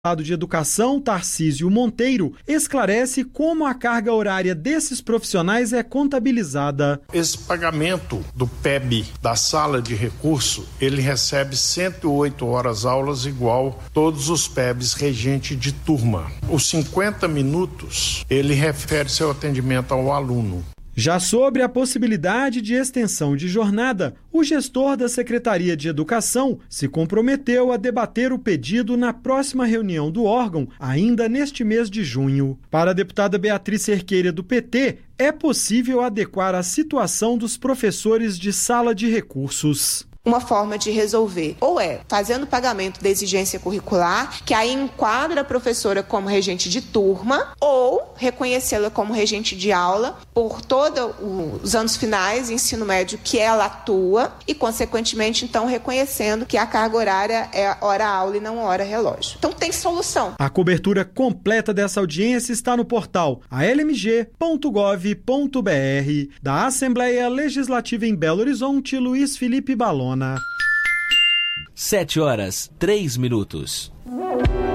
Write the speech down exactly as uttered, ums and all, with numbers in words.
de Educação, Tarcísio Monteiro, esclarece como a carga horária desses profissionais é contabilizada. Esse pagamento do P E B da sala de recurso, ele recebe cento e oito horas aulas igual todos os P E Bs regente de turma. Os cinquenta minutos, ele refere-se ao atendimento ao aluno. Já sobre a possibilidade de extensão de jornada, o gestor da Secretaria de Educação se comprometeu a debater o pedido na próxima reunião do órgão, ainda neste mês de junho. Para a deputada Beatriz Cerqueira, do P T, é possível adequar a situação dos professores de sala de recursos. Uma forma de resolver ou é fazendo o pagamento da exigência curricular, que aí enquadra a professora como regente de turma, ou reconhecê-la como regente de aula por todos os anos finais, ensino médio que ela atua e, consequentemente, então, reconhecendo que a carga horária é hora-aula e não hora-relógio. Então, tem solução. A cobertura completa dessa audiência está no portal a l m g ponto gov ponto b r. Da Assembleia Legislativa em Belo Horizonte, Luiz Felipe Balona. Sete horas, três minutos.